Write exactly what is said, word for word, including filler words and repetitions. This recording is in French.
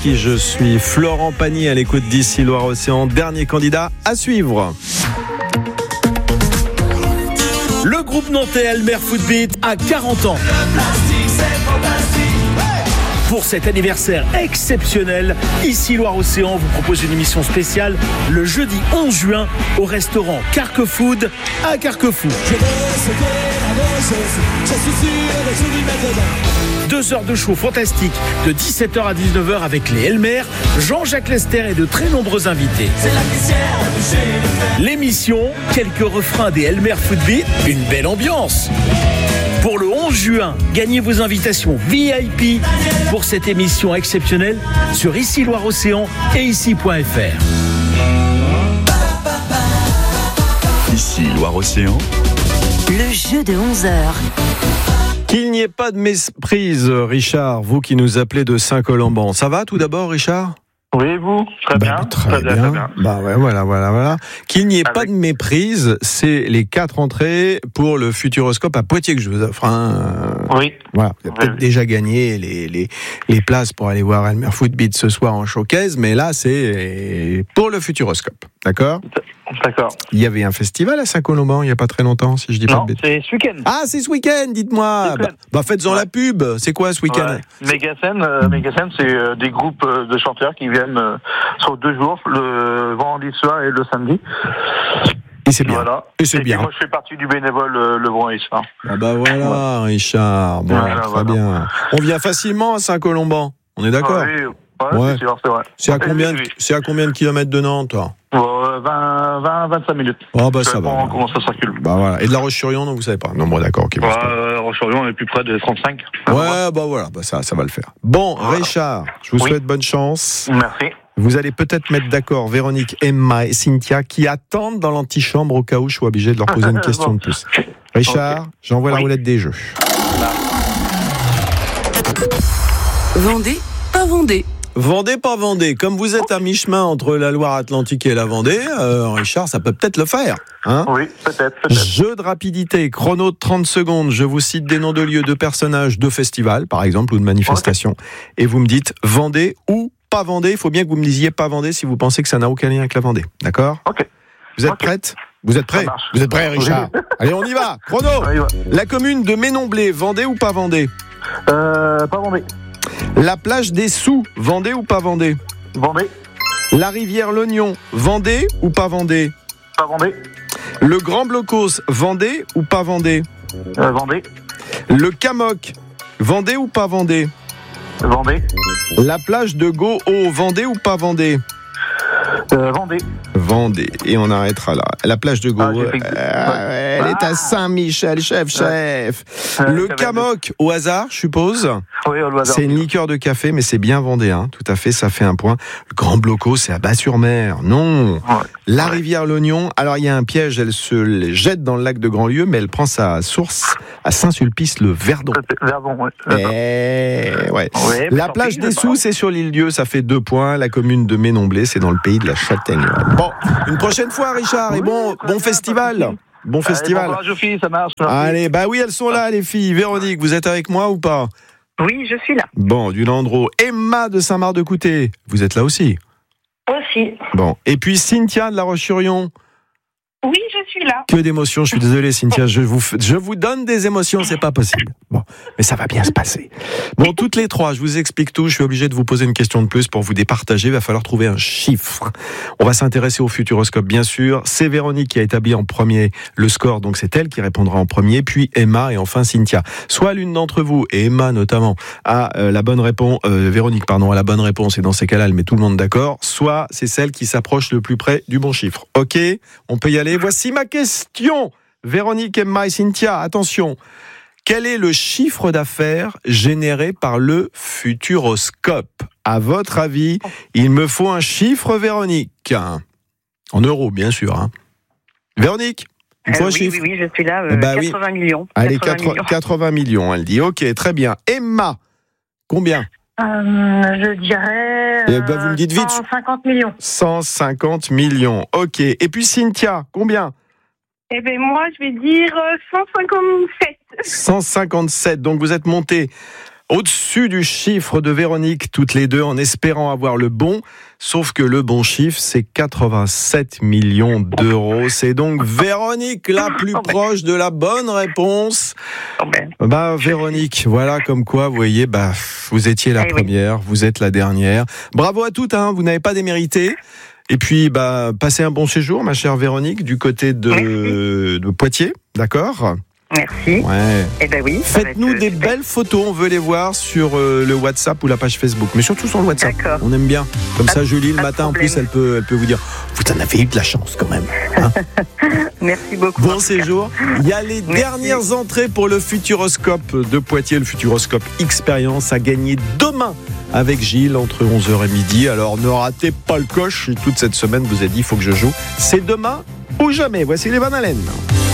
qui je suis. Florent Pagny à l'écoute d'Ici Loire-Océan. Dernier candidat à suivre. Le groupe nantais Elmer Footbeat a quarante ans. Pour cet anniversaire exceptionnel, Ici Loire-Océan vous propose une émission spéciale le jeudi onze juin au restaurant Carquefood à Carquefou. Deux heures de show fantastique de dix-sept heures à dix-neuf heures avec les Elmer, Jean-Jacques Lester et de très nombreux invités. L'émission, quelques refrains des Elmer Footbeat, une belle ambiance. Pour le onze juin, gagnez vos invitations V I P pour cette émission exceptionnelle sur Ici Loire-Océan et ici point f r. Ici Loire-Océan. Le jeu de onze heures. Qu'il n'y ait pas de méprise, Richard, vous qui nous appelez de Saint-Colomban. Ça va tout d'abord, Richard ? Oui, et vous ? Très bah, bien. Très, très bien. bien, très bien. Bah ouais, voilà, voilà, voilà. Qu'il n'y ait Avec... pas de méprise, c'est les quatre entrées pour le Futuroscope à Poitiers que je vous offre. Hein. Oui. Voilà, vous avez oui, peut-être oui. déjà gagné les, les, les places pour aller voir Elmer Footbeat ce soir en showcase, mais là, c'est pour le Futuroscope. D'accord ? D'accord. Il y avait un festival à Saint-Colomban il n'y a pas très longtemps, si je dis pas Non, de bêtises. c'est ce week-end. Ah, c'est ce week-end, dites-moi. Ce week-end. Bah, bah faites-en Ouais. la pub. C'est quoi ce week-end ? Ouais. Megascène, euh, Megascène, c'est euh, des groupes euh, de chanteurs qui viennent euh, sur deux jours, le vendredi soir et le samedi. Et c'est bien. Voilà. Et c'est puis bien. moi, je fais partie du bénévole euh, le vendredi soir. Ah bah voilà, Richard. Bon, Voilà, très voilà. bien. On vient facilement à Saint-Colomban. On est d'accord ? Ah, oui, ouais, Ouais. c'est sûr, c'est vrai. C'est à combien de, Oui, oui. c'est à combien de kilomètres de Nantes, toi ? Euh, vingt, vingt, vingt-cinq minutes. Oh bah Je ça sais va. pas comment ça circule. Bah voilà. Et de La Roche-sur-Yon, non, vous savez pas. Non, bon, d'accord. ok, Ouais, parce que- euh, Roche-sur-Yon, on est plus près de trente-cinq. Ouais, bah voilà, bah ça, ça va le faire. Bon, Voilà. Richard, je vous Oui. souhaite bonne chance. Merci. Vous allez peut-être mettre d'accord Véronique, Emma et Cynthia qui attendent dans l'antichambre au cas où je suis obligé de leur poser une question Bon. de plus. Richard, Ok. j'envoie la Oui. roulette des jeux. Vendée, pas Vendée. Vendée, pas Vendée. Comme vous êtes à mi-chemin entre la Loire-Atlantique et la Vendée, euh, Richard, ça peut peut-être le faire. Hein ? Oui, peut-être, peut-être. Jeu de rapidité, chrono de trente secondes. Je vous cite des noms de lieux, de personnages, de festivals, par exemple, ou de manifestations. Okay. Et vous me dites Vendée ou pas Vendée. Il faut bien que vous me disiez pas Vendée si vous pensez que ça n'a aucun lien avec la Vendée. D'accord ? Ok. Vous êtes Ok. prête ? Vous êtes prêts ? Ça marche. Vous êtes prêts, Richard ? Allez, on y va. Chrono. On y va. La commune de Ménomblé, Vendée ou pas Vendée ? Euh, pas Vendée. La plage des Sous, Vendée ou pas Vendée ? Vendée. La rivière L'Oignon, Vendée ou pas Vendée ? Pas Vendée. Le Grand Blocos, Vendée ou pas Vendée ? Euh, Vendée. Le Camoc, Vendée ou pas Vendée ? Vendée. La plage de Gau, Vendée ou pas Vendée ? Euh, Vendée. Vendée. Et on arrêtera là. La plage de Gau, Ah, j'ai fait que- euh, elle est à Saint-Michel, chef, chef. Ouais, Le ça va Camoc, au hasard, je suppose. Oui, au hasard. C'est une liqueur de café, mais c'est bien vendéen. Tout à fait, ça fait un point. Le Grand Bloco, c'est à Bas-sur-Mer. Non. Ouais. La Ouais. rivière L'Oignon. Alors, il y a un piège. Elle se jette dans le lac de Grandlieu, mais elle prend sa source à Saint-Sulpice-le-Verdon. Verdon, ouais. Eh, ouais. Ouais, La tant plage pis, des c'est pas Sous, grave. c'est sur l'île Dieu, ça fait deux points. La commune de Ménomblé, c'est dans le pays de la Châtaigne. Bon, une prochaine fois, Richard, et Oui, bon, très bon bien, festival. pas de souci. Bon Allez, festival. bon courage aux filles, ça marche. merci. Allez, bah oui, elles sont là, les filles. Véronique, vous êtes avec moi ou pas ? Oui, je suis là. Bon, du Landreau. Emma de Saint-Marc-de-Couté, vous êtes là aussi. Aussi. Bon, et puis Cynthia de La Roche-sur-Yon. Oui, je suis là. Que d'émotions, je suis désolé Cynthia, je vous, f- je vous donne des émotions, c'est pas possible. Bon, mais ça va bien se passer. Bon, toutes les trois, je vous explique tout, je suis obligé de vous poser une question de plus pour vous départager, il va falloir trouver un chiffre. On va s'intéresser au Futuroscope, bien sûr. C'est Véronique qui a établi en premier le score, donc c'est elle qui répondra en premier, puis Emma et enfin Cynthia. Soit l'une d'entre vous, et Emma notamment, a euh, la bonne réponse, euh, Véronique, pardon, a la bonne réponse, et dans ces cas-là, elle met tout le monde d'accord, soit c'est celle qui s'approche le plus près du bon chiffre. Ok, on peut y aller. Voici ma question. Véronique, Emma et Cynthia, attention. Quel est le chiffre d'affaires généré par le Futuroscope ? À votre avis, il me faut un chiffre, Véronique. En euros, bien sûr. Hein. Véronique, il faut Euh, un oui, chiffre. oui, oui, je suis là. euh, Eh ben oui. quatre-vingts millions. Allez, quatre-vingts quatre- millions. quatre-vingts millions, elle dit. Ok, très bien. Emma, combien ? Euh, je dirais. Eh ben, vous me dites vite. cent cinquante millions. cent cinquante millions. Ok. Et puis Cynthia, combien ? Eh bien, moi, je vais dire euh, cent cinquante-sept. cent cinquante-sept. Donc vous êtes monté Au-dessus du chiffre de Véronique, toutes les deux, en espérant avoir le bon. Sauf que le bon chiffre, c'est quatre-vingt-sept millions d'euros. C'est donc Véronique la plus proche de la bonne réponse. Bah, Véronique, voilà comme quoi, vous voyez, bah, vous étiez la première, vous êtes la dernière. Bravo à toutes, hein, vous n'avez pas démérité. Et puis, bah, passez un bon séjour, ma chère Véronique, du côté de, de Poitiers, d'accord ? Merci. Ouais. Eh ben oui. Faites-nous des super. belles photos, on veut les voir sur euh, le WhatsApp ou la page Facebook, mais surtout sur le WhatsApp. D'accord. On aime bien. Comme Pas ça, de- Julie, le pas de matin, en problème. plus, elle peut, elle peut vous dire vous en avez eu de la chance quand même. Hein. Merci beaucoup. Bon séjour. Il y a les Merci. dernières entrées pour le Futuroscope de Poitiers, le Futuroscope Expérience à gagner demain avec Gilles entre onze heures et midi. Alors ne ratez pas le coche. Toute cette semaine, vous avez dit il faut que je joue. C'est demain ou jamais. Voici les Van Halen.